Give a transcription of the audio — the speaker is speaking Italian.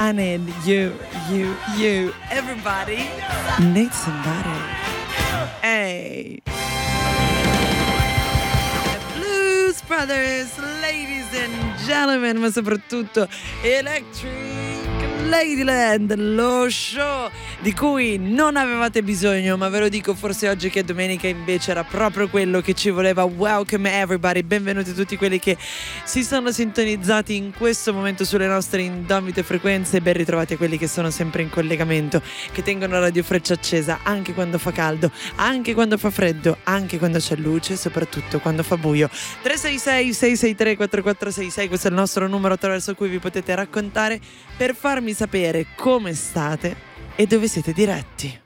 I need you, everybody needs somebody. Hey. The Blues Brothers, ladies and gentlemen, ma soprattutto Electric Ladyland, lo show di cui non avevate bisogno, ma ve lo dico forse oggi che è domenica invece era proprio quello che ci voleva. Welcome everybody, benvenuti tutti quelli che si sono sintonizzati in questo momento sulle nostre indomite frequenze, ben ritrovati a quelli che sono sempre in collegamento, che tengono la Radio Freccia accesa anche quando fa caldo, anche quando fa freddo, anche quando c'è luce, soprattutto quando fa buio. 366 663 4466, questo è il nostro numero attraverso cui vi potete raccontare per farmi sapere come state e dove siete diretti.